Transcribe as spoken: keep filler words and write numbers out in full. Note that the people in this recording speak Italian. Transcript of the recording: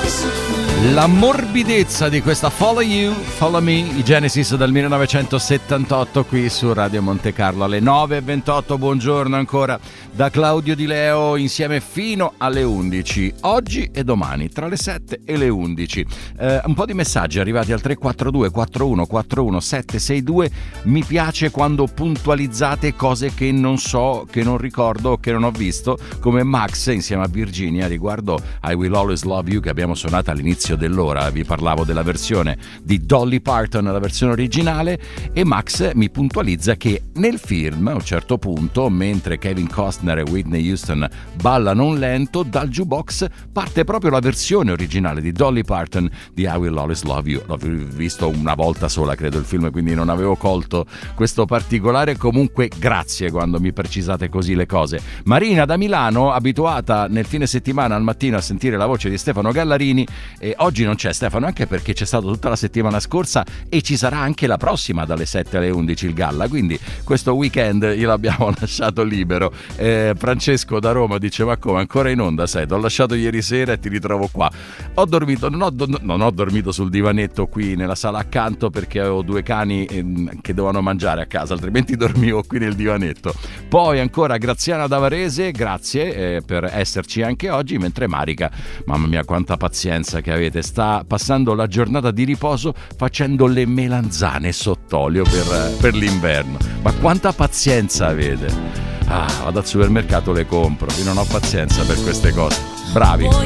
La morbidezza di questa Follow You, Follow Me, i Genesis dal millenovecentosettantotto qui su Radio Monte Carlo alle nove e ventotto. Buongiorno ancora da Claudio Di Leo, insieme fino alle undici, oggi e domani tra le sette e le undici. Eh, un po' di messaggi arrivati al tre quattro due quattro uno quattro uno sette sei due. Mi piace quando puntualizzate cose che non so, che non ricordo, che non ho visto, come Max insieme a Virginia riguardo I Will Always Love You, che abbiamo suonato all'inizio dell'ora. Vi parlavo della versione di Dolly Parton, la versione originale, e Max mi puntualizza che nel film a un certo punto, mentre Kevin Costner e Whitney Houston ballano un lento, dal jukebox parte proprio la versione originale di Dolly Parton di I Will Always Love You. L'ho visto una volta sola, credo, il film, quindi non avevo colto questo particolare. Comunque grazie quando mi precisate così le cose. Marina da Milano, abituata nel fine settimana al mattino a sentire la voce di Stefano Gallarini, e oggi non c'è Stefano, anche perché c'è stato tutta la settimana scorsa e ci sarà anche la prossima dalle sette alle undici il Galla, quindi questo weekend gliel'abbiamo lasciato libero. eh, Francesco da Roma dice: ma come, ancora in onda sei? T'ho lasciato ieri sera e ti ritrovo qua. Ho dormito, non ho, non ho dormito sul divanetto qui nella sala accanto perché avevo due cani eh, che dovevano mangiare a casa, altrimenti dormivo qui nel divanetto. Poi ancora Graziana da Varese, grazie eh, per esserci anche oggi, mentre Marica, mamma mia quanta pazienza che avete, sta passando la giornata di riposo facendo le melanzane sott'olio per, per l'inverno. Ma quanta pazienza avete! Ah, vado al supermercato, le compro, io non ho pazienza per queste cose. Bravi!